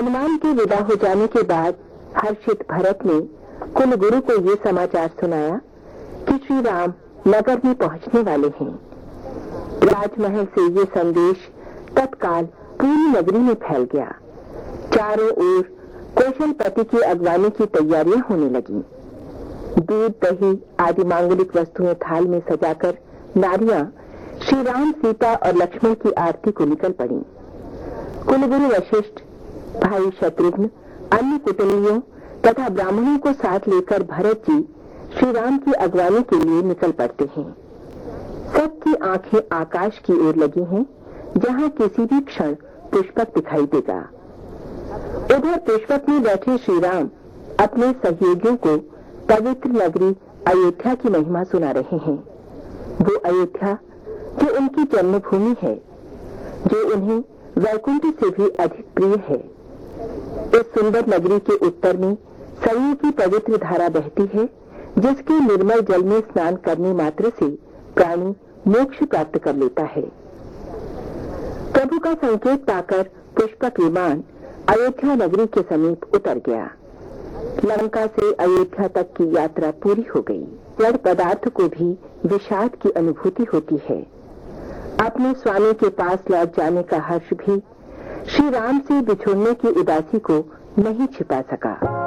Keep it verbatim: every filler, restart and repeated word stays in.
हनुमान के विदा हो जाने के बाद हर्षित भरत ने कुलगुरु को ये समाचार सुनाया कि श्री राम नगर में पहुंचने वाले हैं। राजमहल से ये संदेश तत्काल पूरी नगरी में फैल गया। चारों ओर कौशलपति की अगवानी की तैयारियां होने लगी। दूध दही आदि मांगलिक वस्तुएं थाल में सजाकर नारियां श्री राम, सीता और लक्ष्मण की आरती को निकल पड़ी। कुलगुरु वशिष्ठ, भाई शत्रुघ्न, अन्य कुटुंबियों तथा ब्राह्मणों को साथ लेकर भरत जी श्री राम की अगवानी के लिए निकल पड़ते हैं। सबकी आंखें आकाश की ओर लगी हैं, जहां किसी भी क्षण पुष्पक दिखाई देगा। उधर पुष्पक में बैठे श्री राम अपने सहयोगियों को पवित्र नगरी अयोध्या की महिमा सुना रहे हैं। वो अयोध्या जो उनकी जन्मभूमि है, जो उन्हें वैकुंठ से भी अधिक प्रिय है। इस सुंदर नगरी के उत्तर में सरयू की पवित्र धारा बहती है, जिसके निर्मल जल में स्नान करने मात्र से प्राणी मोक्ष प्राप्त कर लेता है। प्रभु का संकेत पाकर पुष्पक विमान अयोध्या नगरी के समीप उतर गया। लंका से अयोध्या तक की यात्रा पूरी हो गई। जड़ पदार्थ को भी विषाद की अनुभूति होती है। अपने स्वामी के पास लौट जाने का हर्ष भी श्री राम से बिछुड़ने की उदासी को नहीं छिपा सका।